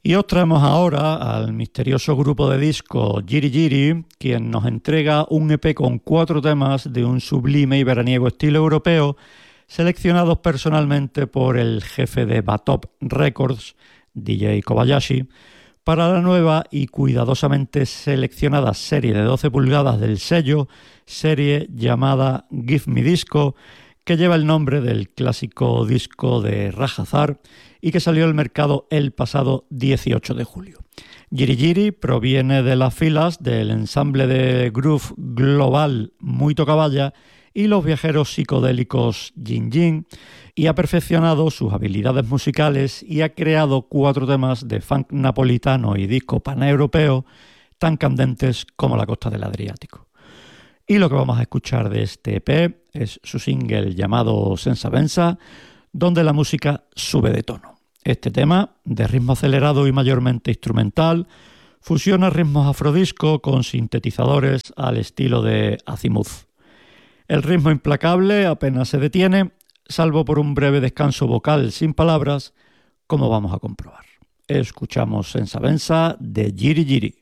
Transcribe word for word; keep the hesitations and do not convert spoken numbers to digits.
Y os traemos ahora al misterioso grupo de disco Yiri Yiri, quien nos entrega un E P con cuatro temas de un sublime y veraniego estilo europeo, seleccionados personalmente por el jefe de Batop Records, D J Kobayashi, para la nueva y cuidadosamente seleccionada serie de doce pulgadas del sello, serie llamada Give Me Disco, que lleva el nombre del clásico disco de Rajazar y que salió al mercado el pasado dieciocho de julio. Yiri Yiri proviene de las filas del ensamble de groove global Muy Tocaballa y los viajeros psicodélicos Yin Yin, y ha perfeccionado sus habilidades musicales y ha creado cuatro temas de funk napolitano y disco paneuropeo tan candentes como la costa del Adriático. Y lo que vamos a escuchar de este E P es su single llamado Senza Benza, donde la música sube de tono. Este tema, de ritmo acelerado y mayormente instrumental, fusiona ritmos afrodisco con sintetizadores al estilo de Azimuth. El ritmo implacable apenas se detiene, salvo por un breve descanso vocal sin palabras, como vamos a comprobar. Escuchamos Senza Benza de Yiri Yiri.